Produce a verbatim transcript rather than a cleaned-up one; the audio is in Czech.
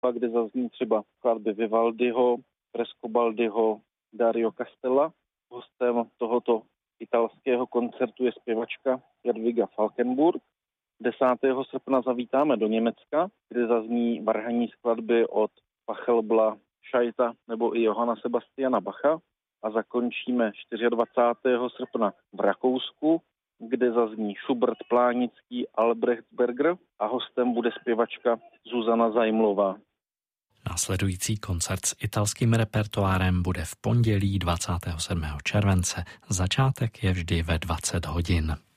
Pak kde zazní třeba skladby Vivaldiho, Frescobaldiho, Dario Castella. Hostem tohoto italského koncertu je zpěvačka Jadwiga Falkenburg. desátého srpna zavítáme do Německa, kde zazní varhanní skladby od Pachelbla, Scheita nebo i Johanna Sebastiana Bacha. A zakončíme dvacátého čtvrtého srpna v Rakousku, kde zazní Schubert, Plánický, Albrechtsberger a hostem bude zpěvačka Zuzana Zaimlová. Následující koncert s italským repertoárem bude v pondělí dvacátého sedmého července. Začátek je vždy ve dvacet hodin.